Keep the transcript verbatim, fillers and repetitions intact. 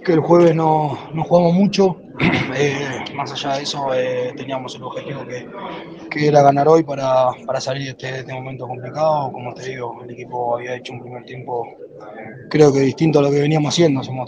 que el jueves no, no jugamos mucho. Eh, más allá de eso, eh, teníamos el objetivo que, que era ganar hoy para, para salir de este, de este momento complicado. Como te digo, el equipo había hecho un primer tiempo, creo que distinto a lo que veníamos haciendo. Hemos